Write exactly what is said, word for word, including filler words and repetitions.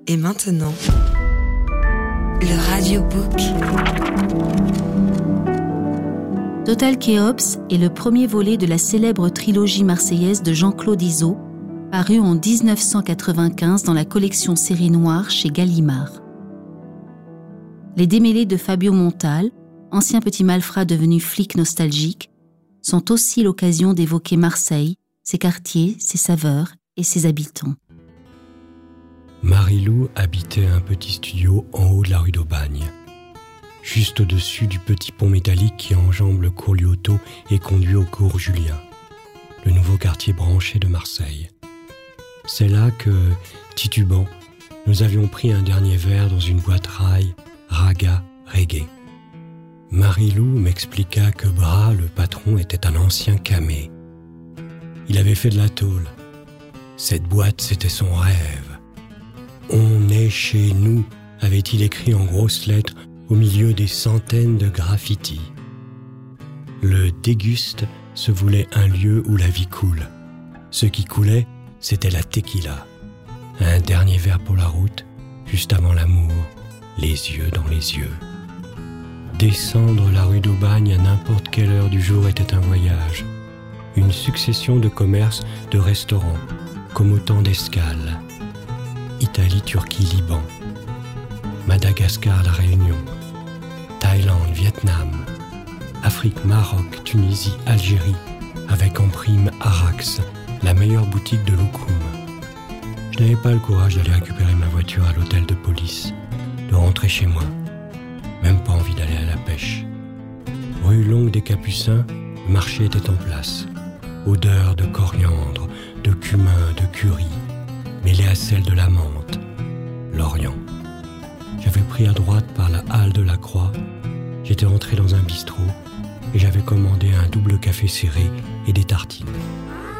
Et maintenant, le radiobook. Total Kéops est le premier volet de la célèbre trilogie marseillaise de Jean-Claude Izzo, paru en dix-neuf cent quatre-vingt-quinze dans la collection Série Noire chez Gallimard. Les démêlés de Fabio Montal, ancien petit malfrat devenu flic nostalgique, sont aussi l'occasion d'évoquer Marseille, ses quartiers, ses saveurs et ses habitants. Marie-Lou habitait un petit studio en haut de la rue d'Aubagne, juste au-dessus du petit pont métallique qui enjambe le cours Lyoto et conduit au cours Julien, le nouveau quartier branché de Marseille. C'est là que, titubant, nous avions pris un dernier verre dans une boîte rail, raga, reggae. Marie-Lou m'expliqua que Bras, le patron, était un ancien camé. Il avait fait de la tôle. Cette boîte, c'était son rêve. « On est chez nous », avait-il écrit en grosses lettres au milieu des centaines de graffitis. Le déguste se voulait un lieu où la vie coule. Ce qui coulait, c'était la tequila. Un dernier verre pour la route, juste avant l'amour, les yeux dans les yeux. Descendre la rue d'Aubagne à n'importe quelle heure du jour était un voyage. Une succession de commerces, de restaurants, comme autant d'escales. Italie, Turquie, Liban. Madagascar, La Réunion. Thaïlande, Vietnam. Afrique, Maroc, Tunisie, Algérie, avec en prime Arax, la meilleure boutique de Loukoum. Je n'avais pas le courage d'aller récupérer ma voiture à l'hôtel de police, de rentrer chez moi. Même pas envie d'aller à la pêche. Rue Longue des Capucins, le marché était en place. Odeur de coriandre, de cumin, de curry, mêlée à celle de la menthe. Lorient. J'avais pris à droite par la halle de la Croix. J'étais entré dans un bistrot et j'avais commandé un double café serré et des tartines.